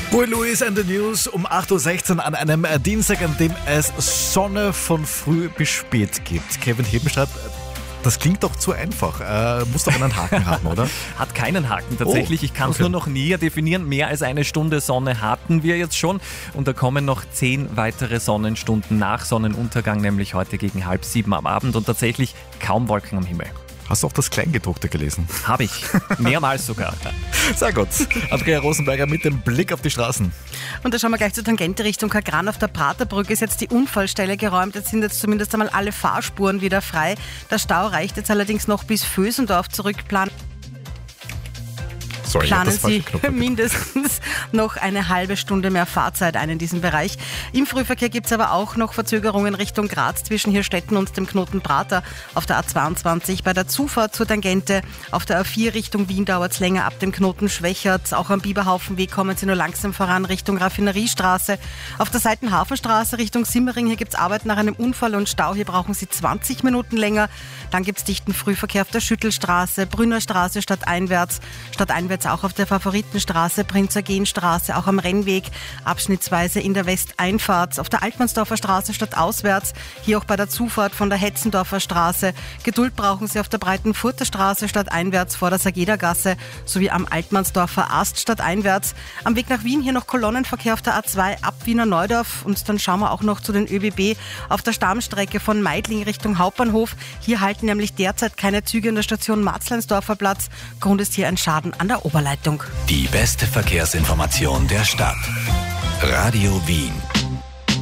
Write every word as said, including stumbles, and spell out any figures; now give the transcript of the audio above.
Huey Lewis and the News um acht Uhr sechzehn an einem Dienstag, an dem es Sonne von früh bis spät gibt. Kevin Heben schreibt, das klingt doch zu einfach. Äh, muss doch einen Haken haben, oder? Hat keinen Haken tatsächlich. Oh, ich kann es okay. nur noch näher definieren. Mehr als eine Stunde Sonne hatten wir jetzt schon. Und da kommen noch zehn weitere Sonnenstunden nach Sonnenuntergang, nämlich heute gegen halb sieben am Abend. Und tatsächlich kaum Wolken am Himmel. Hast du auch das Kleingedruckte gelesen? Habe ich. Mehrmals sogar. Sehr gut. Andrea Rosenberger mit dem Blick auf die Straßen. Und da schauen wir gleich zur Tangente Richtung Kagran. Auf der Praterbrücke ist jetzt die Unfallstelle geräumt. Jetzt sind jetzt zumindest einmal alle Fahrspuren wieder frei. Der Stau reicht jetzt allerdings noch bis Vösendorf zurück. Plan Sorry, Planen ich hab das Sie falsche Knopf mindestens noch eine halbe Stunde mehr Fahrzeit ein in diesem Bereich. Im Frühverkehr gibt es aber auch noch Verzögerungen Richtung Graz zwischen Hirstetten und dem Knoten Prater auf der A zweiundzwanzig. Bei der Zufahrt zur Tangente auf der A vier Richtung Wien dauert es länger ab dem Knoten Schwächert. Auch am Biberhaufenweg kommen Sie nur langsam voran Richtung Raffineriestraße. Auf der Seitenhafenstraße Richtung Simmering, hier gibt es Arbeit nach einem Unfall und Stau. Hier brauchen Sie zwanzig Minuten länger. Dann gibt es dichten Frühverkehr auf der Schüttelstraße, Brünnerstraße stadteinwärts, stadteinwärts auch auf der Favoritenstraße, Prinz-Eugen-Straße, auch am Rennweg, abschnittsweise in der Westeinfahrt, auf der Altmannsdorfer Straße stadtauswärts, hier auch bei der Zufahrt von der Hetzendorfer Straße. Geduld brauchen Sie auf der Breitenfurter Straße stadteinwärts vor der Sagedergasse sowie am Altmannsdorfer Ast stadteinwärts. Am Weg nach Wien hier noch Kolonnenverkehr auf der A zwei ab Wiener Neudorf und dann schauen wir auch noch zu den ÖBB auf der Stammstrecke von Meidling Richtung Hauptbahnhof. Hier halten nämlich derzeit keine Züge an der Station Matzleinsdorfer Platz. Grund ist hier ein Schaden an der Oberleitung. Die beste Verkehrsinformation der Stadt. Radio Wien.